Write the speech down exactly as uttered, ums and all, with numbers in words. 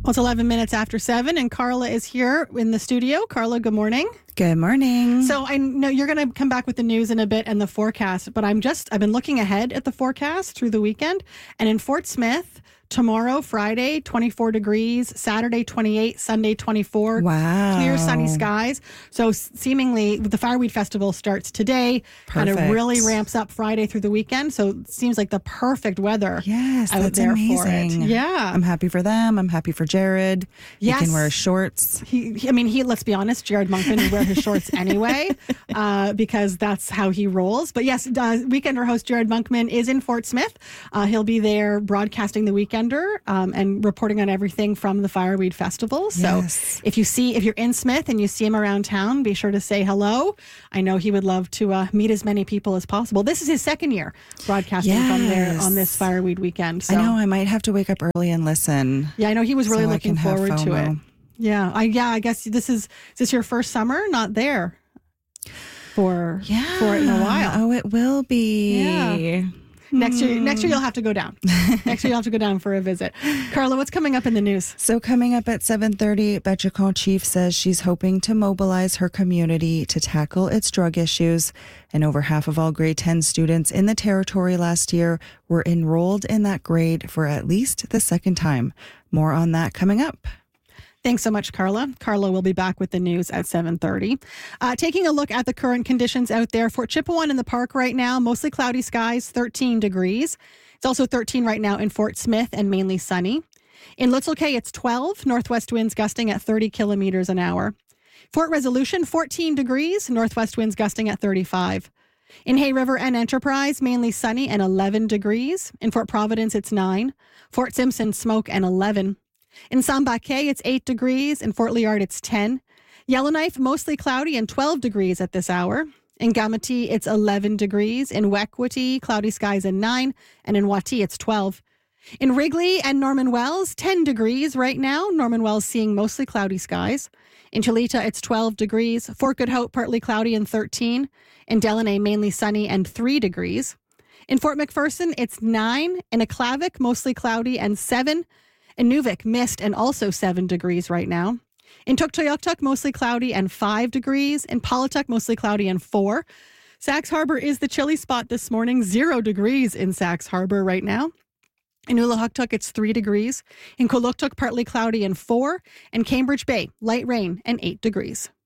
Well, it's eleven minutes after seven, and Carla is here in the studio. Carla, good morning. Good morning. So I know you're going to come back with the news in a bit and the forecast, but I'm just, I've been looking ahead at the forecast through the weekend, and in Fort Smith, tomorrow, Friday, twenty-four degrees, Saturday, twenty-eight, Sunday, twenty-four. Wow. Clear, sunny skies. So seemingly, the Fireweed Festival starts today, kind of Perfect. really ramps up Friday through the weekend. So it seems like the perfect weather Yes, out that's there amazing. for it. Yeah. I'm happy for them. I'm happy for Jared. Yes. He can wear shorts. He, he- I mean, he. Let's be honest, Jared Monkman would wear his shorts anyway, uh, because that's how he rolls. But yes, uh, Weekender host Jared Monkman is in Fort Smith. Uh, he'll be there broadcasting the Weekender um, and reporting on everything from the Fireweed Festival. So Yes. if you see, if you're in Smith and you see him around town, be sure to say hello. I know he would love to uh, meet as many people as possible. This is his second year broadcasting from there Yes. on this Fireweed weekend. So I know I might have to wake up early and listen. yeah, I know he was really so I looking can have forward to it. FOMO. Yeah, I yeah, I guess this is is this your first summer not there for Yeah. for it in a while. Oh, it will be. Yeah. Next year, next year you'll have to go down. Next year you'll have to go down for a visit. Carla, what's coming up in the news? So coming up at seven thirty, Betchacon Chief says she's hoping to mobilize her community to tackle its drug issues. And over half of all grade ten students in the territory last year were enrolled in that grade for at least the second time. More on that coming up. Thanks so much, Carla. Carla will be back with the news at seven thirty. Uh, taking a look at the current conditions out there. Fort Chipewyan in the park right now, mostly cloudy skies, thirteen degrees. It's also thirteen right now in Fort Smith and mainly sunny. In Little Cay, it's twelve, northwest winds gusting at thirty kilometers an hour. Fort Resolution, fourteen degrees, northwest winds gusting at thirty-five. In Hay River and Enterprise, mainly sunny and eleven degrees. In Fort Providence, it's nine. Fort Simpson, smoke and eleven. In Sambacay, it's eight degrees. In Fort Liard, it's ten. Yellowknife, mostly cloudy and twelve degrees at this hour. In Gamati, it's eleven degrees. In Wekwati, cloudy skies and nine. And in Wati, it's twelve. In Wrigley and Norman Wells, ten degrees right now. Norman Wells seeing mostly cloudy skies. In Chilita, it's twelve degrees. Fort Good Hope, partly cloudy and thirteen. In Delaney, mainly sunny and three degrees. In Fort McPherson, it's nine. In Aklavik, mostly cloudy and seven. In Nuvik, mist and also seven degrees right now. In Tuktoyaktuk, mostly cloudy and five degrees. In Paulatuk, mostly cloudy and four. Sax Harbor is the chilly spot this morning, zero degrees in Sax Harbor right now. In Ulahuktuk, it's three degrees. In Kuluktuk, partly cloudy and four. And Cambridge Bay, light rain and eight degrees.